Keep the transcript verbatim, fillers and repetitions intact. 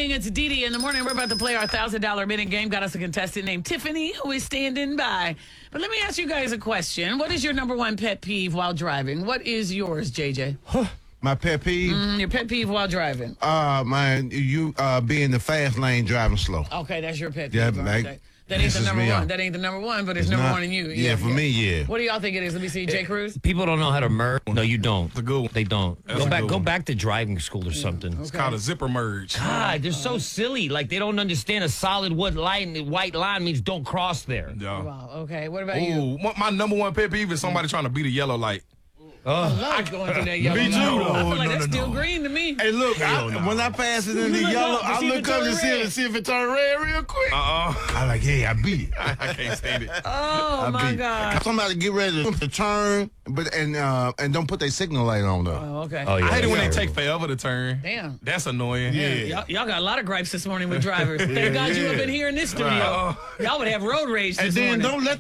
morning. It's Dee Dee in the morning. We're about to play our one thousand dollar minute game. Got us a contestant named Tiffany who is standing by. But let me ask you guys a question. What is your number one pet peeve while driving? What is yours, J J? My pet peeve? Mm, your pet peeve while driving. Uh, man, you uh, be in the fast lane driving slow. Okay, that's your pet peeve. Yeah, Okay. like, That ain't the pisses number me one. off. That ain't the number one, but it's, It's number not- one in you. yeah, for me, yeah. What do y'all think it is? Let me see. J. Cruz? People don't know how to merge. No, you don't. It's a good one. They don't. That's go a back. good Go one. back to driving school or something. It's called a zipper merge. God, they're so silly. Like they don't understand a solid wood line. White line means don't cross there. Yeah. Wow, okay. What about you? Ooh, my, my number one pet peeve is somebody trying to beat a yellow light. I love going through that yellow Me too, line. though. I feel like No, that's no, still no. green to me. Hey, look, Hell I, no. when I pass it in the You look yellow, up to I see if look it up turn to see red. it, see if it turn red real quick. Uh-uh. I like, yeah, I beat it. I, I can't stand it. Oh, I my beat it. God. Somebody get ready to turn, but and uh, and don't put their signal light on though. Oh, okay. Oh yeah. I hate it when they that's take forever to turn. Damn. That's annoying. Yeah. Y'all, y'all got a lot of gripes this morning with drivers. Thank God you yeah. up in here in this studio. Right. Y'all would have road rage this And then morning. don't let